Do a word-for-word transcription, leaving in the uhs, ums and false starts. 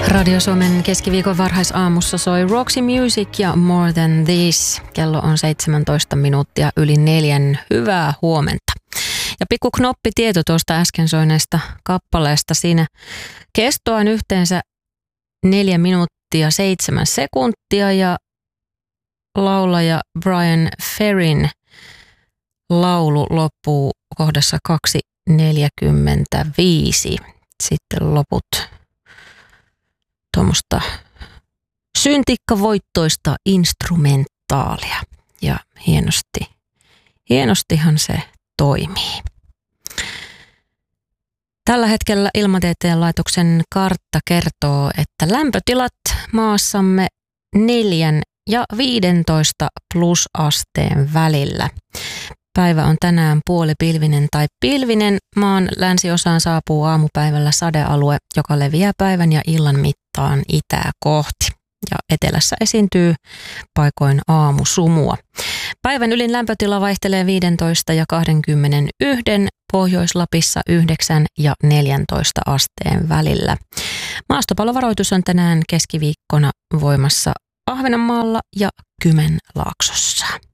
Radio Suomen keskiviikon varhaisaamussa soi Roxy Music ja More Than This. Kello on seitsemäntoista minuuttia yli neljän. Hyvää huomenta. Ja pikku knoppi tieto tuosta äsken soineesta kappaleesta. Siinä kesto on yhteensä neljä minuuttia seitsemän sekuntia ja laulaja Bryan Ferryn laulu loppuu kohdassa kaksi neljäkymmentäviisi. Sitten loput tuommoista syntikkavoittoista instrumentaalia ja hienosti, hienostihan se toimii. Tällä hetkellä Ilmatieteen laitoksen kartta kertoo, että lämpötilat maassamme neljän ja viidentoista plusasteen välillä. Päivä on tänään puolipilvinen tai pilvinen. Maan länsiosaan saapuu aamupäivällä sadealue, joka leviää päivän ja illan mittaan itää kohti. Ja etelässä esiintyy paikoin aamusumua. Päivän ylin lämpötila vaihtelee viisitoista ja kaksikymmentäyksi, Pohjois-Lapissa yhdeksän ja neljäntoista asteen välillä. Maastopallovaroitus on tänään keskiviikkona voimassa Ahvenanmaalla ja Kymenlaaksossa.